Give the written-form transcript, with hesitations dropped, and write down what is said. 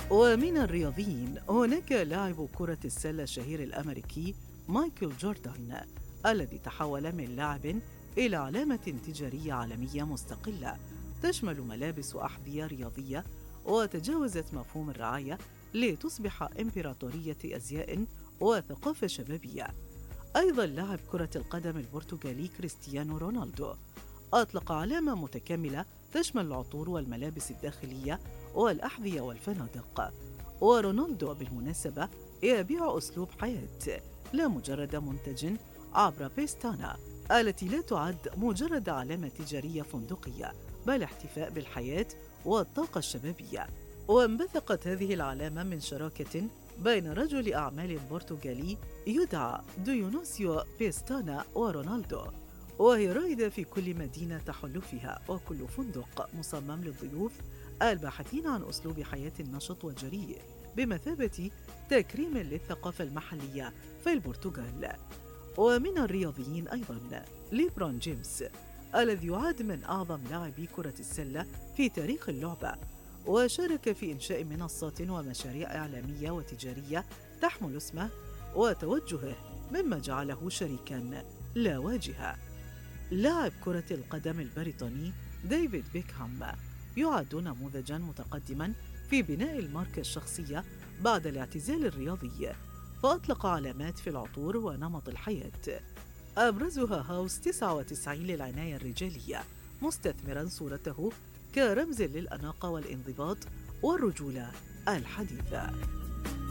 ومن الرياضيين هناك لاعب كرة السلة الشهير الأمريكي مايكل جوردان، الذي تحول من لاعب إلى علامة تجارية عالمية مستقلة تشمل ملابس وأحذية رياضية، وتجاوزت مفهوم الرعاية لتصبح إمبراطورية أزياء وثقافة شبابية. أيضاً لاعب كرة القدم البرتغالي كريستيانو رونالدو أطلق علامة متكاملة تشمل العطور والملابس الداخلية والأحذية والفنادق. ورونالدو بالمناسبة يبيع أسلوب حياة، لا مجرد منتج، عبر بيستانا التي لا تعد مجرد علامة تجارية فندقية، بل احتفاء بالحياة والطاقة الشبابية. وانبثقت هذه العلامة من شراكة بين رجل أعمال برتغالي يدعى ديونيسيو بيستانا ورونالدو، وهي رائدة في كل مدينة تحل فيها، وكل فندق مصمم للضيوف الباحثين عن أسلوب حياة نشط وجريء، بمثابة تكريم للثقافة المحلية في البرتغال. ومن الرياضيين أيضاً ليبرون جيمس، الذي يعد من أعظم لاعبي كرة السلة في تاريخ اللعبة، وشارك في إنشاء منصات ومشاريع إعلامية وتجارية تحمل اسمه وتوجهه، مما جعله شريكاً لا واجهة. لاعب كرة القدم البريطاني ديفيد بيكهام يعد نموذجاً متقدماً في بناء الماركة الشخصية بعد الاعتزال الرياضي، فأطلق علامات في العطور ونمط الحياة، أبرزها هاوس 99 للعناية الرجالية، مستثمراً صورته كرمز للأناقة والانضباط والرجولة الحديثة.